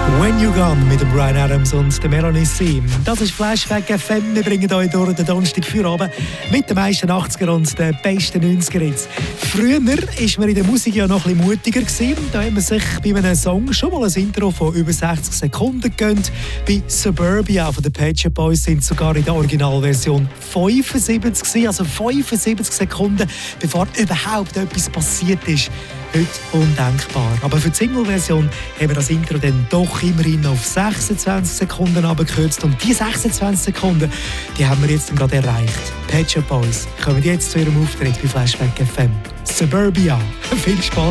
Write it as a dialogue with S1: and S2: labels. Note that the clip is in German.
S1: When You Gone mit dem Bryan Adams und der Melanie C. Das ist Flashback FM. Wir bringen euch durch den Donnerstag Feierabend mit den meisten 80er und den besten 90er Hits. Früher war man in der Musik ja noch ein bisschen mutiger gewesen. Da hat man sich bei einem Song schon mal ein Intro von über 60 Sekunden gegönnt. Bei Suburbia von den Pet Shop Boys sind sogar in der Originalversion 75 gewesen, also 75 Sekunden, bevor überhaupt etwas passiert ist. Heute undenkbar. Aber für die Single-Version haben wir das Intro dann doch immerhin auf 26 Sekunden abgekürzt. Und die 26 Sekunden, die haben wir jetzt gerade erreicht. Pet Shop Boys kommen jetzt zu ihrem Auftritt bei Flashback FM. Suburbia. Viel Spaß.